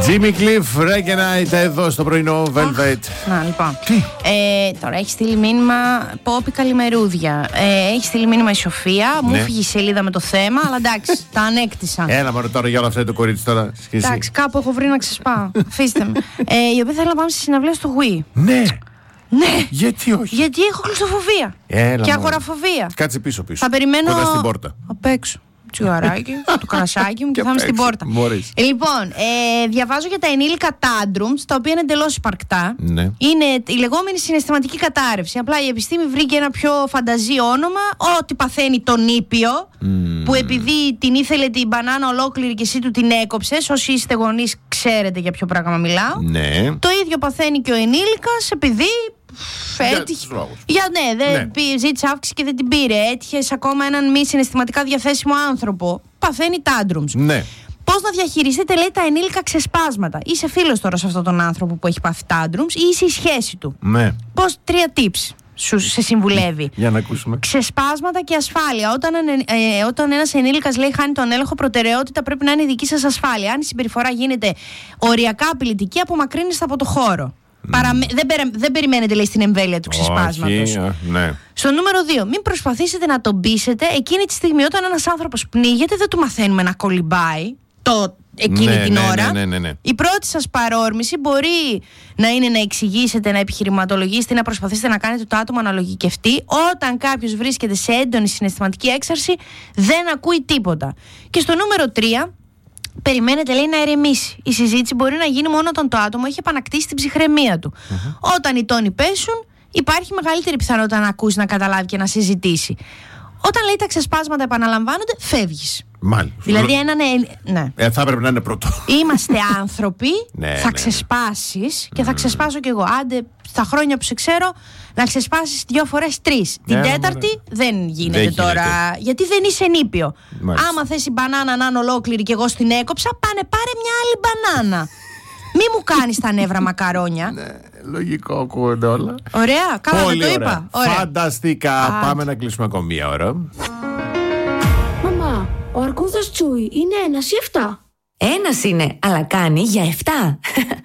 Jimmy Cliff, Regenite, εδώ στο πρωινό Velvet. Να, λοιπόν. Τι? Τώρα έχει στείλει μήνυμα Πόπη καλημερούδια. Έχει στείλει μήνυμα η Σοφία. Μου φύγει η σελίδα με το θέμα, αλλά εντάξει, τα ανέκτησα. Έλα μωρέ τώρα για όλα αυτά το κορίτσι τώρα. Εντάξει, κάπου έχω βρει να ξεσπάω. Αφήστε με. Η οποία θέλει να πάμε στη συναυλία στο Wii. Ναι. Ναι. Γιατί όχι? Γιατί έχω κλειστοφοβία. Έλα, και αγοραφοβία. Κάτσε πίσω. Θα περιμένω. Κοντά στην πόρτα. Απ' έξω. Τσιγαράκι, το κρασάκι μου και θα είμαι στην πόρτα. Λοιπόν, διαβάζω για τα ενήλικα tantrums, τα οποία είναι εντελώς υπαρκτά. Ναι. Είναι η λεγόμενη συναισθηματική κατάρρευση. Απλά η επιστήμη βρήκε ένα πιο φανταζή όνομα, ό,τι παθαίνει τον ήπιο, που επειδή την ήθελε την μπανάνα ολόκληρη και εσύ του την έκοψες. Όσοι είστε γονείς, ξέρετε για ποιο πράγμα μιλάω. Ναι. Το ίδιο παθαίνει και ο ενήλικας, επειδή. Ζήτησε αύξηση και δεν την πήρε. Έτυχε ακόμα έναν μη συναισθηματικά διαθέσιμο άνθρωπο. Παθαίνει tantrums. Ναι. Πώς να διαχειριστείτε, λέει, τα ενήλικα ξεσπάσματα? Είσαι φίλος τώρα σε αυτόν τον άνθρωπο που έχει πάθει tantrums ή είσαι η σχέση του? Ναι. Πώς, 3 tips σε συμβουλεύει. Για να ακούσουμε. Ξεσπάσματα και ασφάλεια. Όταν ένας ενήλικας, λέει, χάνει τον έλεγχο, προτεραιότητα πρέπει να είναι η δική σας ασφάλεια. Αν η συμπεριφορά γίνεται οριακά απειλητική, απομακρύνεστε από το χώρο. Δεν περιμένετε, λέει, στην εμβέλεια του ξεσπάσματος. Ναι. Στο νούμερο 2, μην προσπαθήσετε να τον πείσετε εκείνη τη στιγμή όταν ένας άνθρωπος πνίγεται, δεν του μαθαίνουμε να κολυμπάει εκείνη την ώρα. Ναι. Η πρώτη σας παρόρμηση μπορεί να είναι να εξηγήσετε, να επιχειρηματολογήσετε, να προσπαθήσετε να κάνετε το άτομο να λογικευτεί. Όταν κάποιος βρίσκεται σε έντονη συναισθηματική έξαρση, δεν ακούει τίποτα. Και στο νούμερο 3, περιμένετε, λέει, να ερεμήσει. Η συζήτηση μπορεί να γίνει μόνο όταν το άτομο έχει επανακτήσει την ψυχραιμία του. Όταν οι τόνοι πέσουν, υπάρχει μεγαλύτερη πιθανότητα να ακούσει, να καταλάβει και να συζητήσει. Όταν, λέει, τα ξεσπάσματα επαναλαμβάνονται, φεύγεις. Μάλιστα. Δηλαδή ναι. Θα έπρεπε να είναι πρώτο. Είμαστε άνθρωποι, θα ξεσπάσεις και θα ξεσπάσω κι εγώ. Άντε, στα χρόνια που σε ξέρω, να ξεσπάσεις 2 φορές 3. Την τέταρτη δεν γίνεται τώρα. Γιατί δεν είσαι νήπιο. Μάλιστα. Άμα θες η μπανάνα να είναι ολόκληρη και εγώ στην έκοψα, πάρε μια άλλη μπανάνα. Μη μου κάνεις τα νεύρα μακαρόνια. Ναι, λογικό ακούγονται όλα. Ωραία, καλά δεν το είπα. Ωραία. Φανταστικά. Πάμε να κλείσουμε ακόμη μία ώρα. Μαμά, ο αρκούδας Τσούι είναι 1 ή 7? 1 είναι, αλλά κάνει για 7.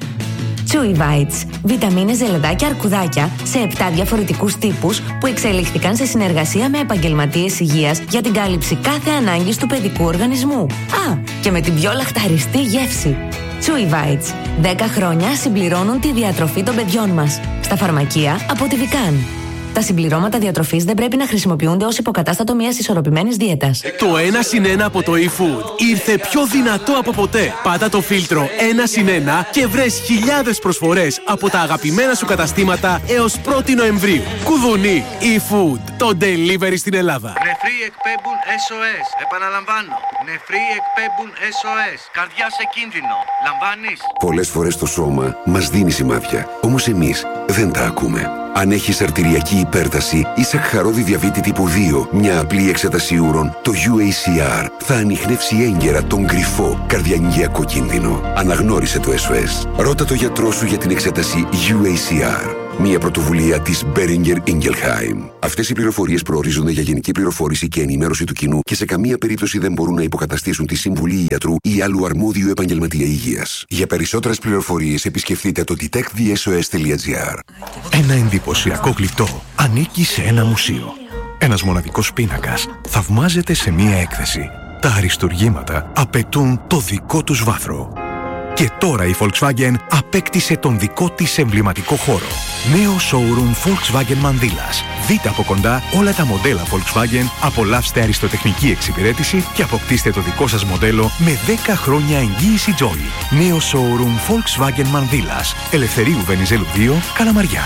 Chewy Bites. Βιταμίνες, ζελεδάκια, αρκουδάκια σε 7 διαφορετικούς τύπους που εξελίχθηκαν σε συνεργασία με επαγγελματίες υγείας για την κάλυψη κάθε ανάγκης του παιδικού οργανισμού. Και με την πιο λαχταριστή γεύση. Chewy Bites. 10 χρόνια συμπληρώνουν τη διατροφή των παιδιών μας. Στα φαρμακεία από τη Vican. Τα συμπληρώματα διατροφής δεν πρέπει να χρησιμοποιούνται ως υποκατάστατο μιας ισορροπημένης δίαιτας. Το 1+1 από το eFood ήρθε πιο δυνατό από ποτέ. Πάτα το φίλτρο 1+1 και βρες χιλιάδες προσφορές από τα αγαπημένα σου καταστήματα έως 1η Νοεμβρίου. Κουδουνί eFood, το delivery στην Ελλάδα. Νεφροί εκπέμπουν SOS. Επαναλαμβάνω. Νεφροί εκπέμπουν SOS. Καρδιά σε κίνδυνο. Λαμβάνεις? Πολλές φορές το σώμα μας δίνει σημάδια. Όμως εμείς δεν τα ακούμε. Αν έχεις αρτηριακή υπέρταση ή σακχαρόδι διαβήτη τύπου 2, μια απλή εξέταση ούρων, το UACR θα ανιχνεύσει έγκαιρα τον κρυφό καρδιαγγειακό κίνδυνο. Αναγνώρισε το SOS. Ρώτα το γιατρό σου για την εξέταση UACR. Μια πρωτοβουλία της Boehringer Ingelheim. Αυτές οι πληροφορίες προορίζονται για γενική πληροφόρηση και ενημέρωση του κοινού και σε καμία περίπτωση δεν μπορούν να υποκαταστήσουν τη συμβουλή ιατρού ή άλλου αρμόδιου επαγγελματία υγείας. Για περισσότερες πληροφορίες επισκεφτείτε το detectthesos.gr. Ένα εντυπωσιακό γλυπτό ανήκει σε ένα μουσείο. Ένας μοναδικός πίνακας θαυμάζεται σε μία έκθεση. Τα αριστουργήματα απαιτούν το δικό τους βάθρο. Και τώρα η Volkswagen απέκτησε τον δικό της εμβληματικό χώρο. Νέο showroom Volkswagen Μανδύλας. Δείτε από κοντά όλα τα μοντέλα Volkswagen, απολαύστε αριστοτεχνική εξυπηρέτηση και αποκτήστε το δικό σας μοντέλο με 10 χρόνια εγγύηση Joy. Νέο showroom Volkswagen Μανδύλας. Ελευθερίου Βενιζέλου 2, Καλαμαριά.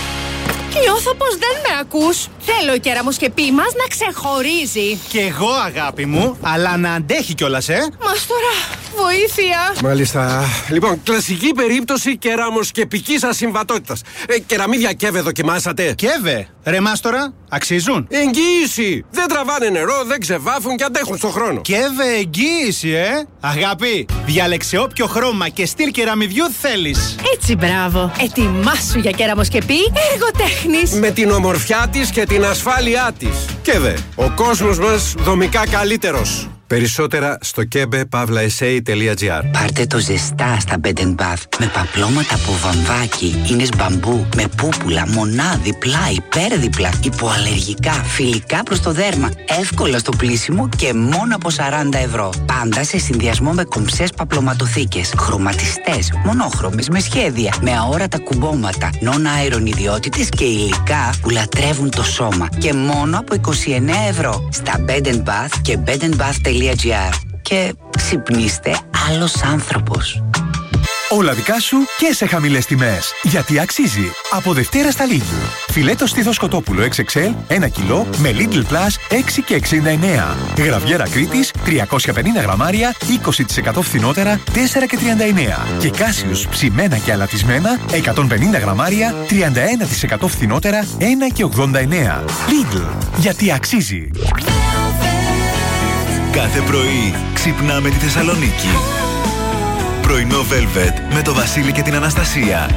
Νιώθω πως δεν με ακούς. Θέλω ο κεραμοσκεπή μας να ξεχωρίζει. Κι εγώ, αγάπη μου, αλλά να αντέχει κιόλας, Μας τώρα, βοήθεια. Μάλιστα. Λοιπόν, κλασική περίπτωση κεραμοσκεπικής ασυμβατότητας. Κεραμίδια Κέβε δοκιμάσατε? Κέβε, ρε μάστορα, αξίζουν? Εγγύηση. Δεν τραβάνε νερό, δεν ξεβάφουν και αντέχουν στον χρόνο. Κέβε εγγύηση, Αγάπη, διάλεξε όποιο χρώμα και στυλ κεραμιδιού θέλεις. Έτσι, μπράβο. Ετοιμάσου για κεραμοσκεπή εργοτέχνης. Με την ομορφιά της και την ασφάλειά της. Κέβε, ο κόσμος μας δομικά καλύτερος. Περισσότερα στο kebe.sa.gr. Πάρτε το ζεστά στα Bed & Bath με παπλώματα από βαμβάκι, ίνες μπαμπού, με πούπουλα, μονάδι, πλάι, υπέρδιπλα, υποαλλεργικά, φιλικά προς το δέρμα, εύκολα στο πλύσιμο και μόνο από 40 ευρώ. Πάντα σε συνδυασμό με κομψές παπλωματοθήκες, χρωματιστές, μονόχρωμες, με σχέδια, με αόρατα κουμπώματα, non-iron ιδιότητες και υλικά που λατρεύουν το σώμα. Και μόνο από 29 ευρώ στα Bed & Bath και bedandbath.gr. Και ξυπνήστε άλλος άνθρωπος. Όλα δικά σου και σε χαμηλές τιμές. Γιατί αξίζει. Από Δευτέρα στα Lidl. Φιλέτο στήθος κοτόπουλο XXL 1 κιλό με Lidl Plus 6 και 69. Γραβιέρα Κρήτης 350 γραμμάρια 20% φθηνότερα 4 και 39. Και Κάσιους ψημένα και αλατισμένα 150 γραμμάρια 31% φθηνότερα 1 και 89. Lidl. Γιατί αξίζει. Κάθε πρωί ξυπνάμε τη Θεσσαλονίκη. Πρωινό Velvet με το Βασίλη και την Αναστασία.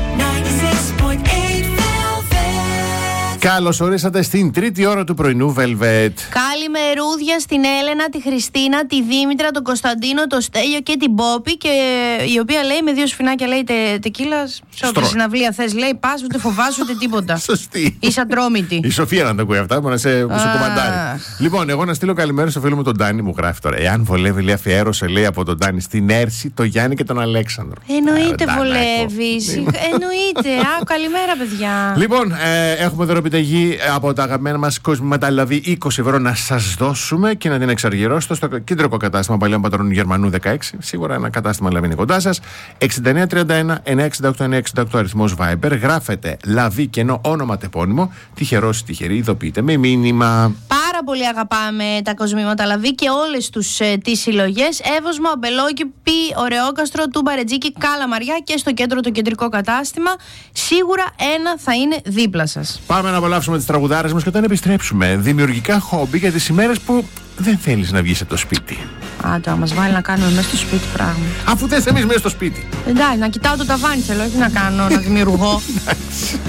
Καλώς ορίσατε στην τρίτη ώρα του πρωινού Velvet. Καλημερούδια στην Έλενα, τη Χριστίνα, τη Δήμητρα, τον Κωνσταντίνο, τον Στέλιο και την Πόπη. Και η οποία λέει με 2 σφινάκια λέει τεκίλα. Σε όποια συναυλία θες λέει, πας, ούτε φοβάσαι ούτε τίποτα. Σωστή. Είσαι ατρόμητη. Η Σοφία να τα ακούει αυτά, μπορεί να σε κομμαντάρει. Λοιπόν, εγώ να στείλω καλημέρα στο φίλο μου τον Ντάνι, μου γράφει τώρα. Εάν βολεύει, λέει, αφιέρωσε, λέει, από τον Ντάνι στην Έρση, τον Γιάννη και τον Αλέξανδρο. Εννοείται βολεύει. Εννοείται. Καλημέρα, παιδιά. Λοιπόν, έχουμε δωροπιταγή από τα αγαπημένα μας κοσμήματα, δηλαδή 20 ευρώ να σας δώσουμε και να την εξαργυρώσετε στο κεντρικό κατάστημα Παλαιών Πατρών Γερμανού 16. Σίγουρα ένα κατάστημα λαβή είναι κοντά σας. 6931-968-968 αριθμός Viber. Γράφετε λαβή και ενώ όνομα τεπώνυμο. Τυχερός ή τυχερή, ειδοποιείτε με μήνυμα. Πάρα πολύ αγαπάμε τα κοσμήματα λαβή και όλες τις συλλογές. Εύωσμο, Αμπελόκηπη, Ωρεόκαστρο, Τούμπα, Ρετζίκη, Καλαμαριά και στο κέντρο το κεντρικό κατάστημα. Σίγουρα ένα θα είναι δίπλα σας. Πάμε να απολαύσουμε τις τραγουδάρες μας και όταν επιστρέψουμε. Δημιουργικά χόμπι για τις ημέρες που δεν θέλεις να βγεις από το σπίτι. Άντε, να μας βάλει να κάνουμε μέσα στο σπίτι πράγμα. Αφού θες εμείς μέσα στο σπίτι. Εντάξει, να κοιτάω το ταβάνι θέλω, όχι να κάνω, να δημιουργώ.